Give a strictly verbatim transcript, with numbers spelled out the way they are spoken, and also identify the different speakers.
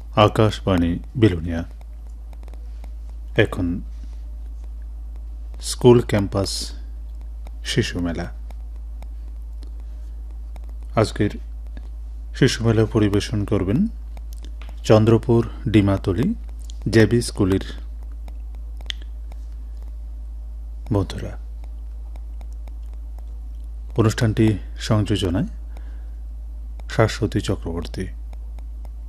Speaker 1: আকাশবাণী বিলোনিয়া। এখন school campus শিশু মেলা। আজকের শিশু মেলা পরিবেশন করবেন চন্দ্রপুর ডিমাতলি জেবি স্কুলের বন্ধুরা। অনুষ্ঠানটি সংযোজনায় শাশ্বতী চক্রবর্তী।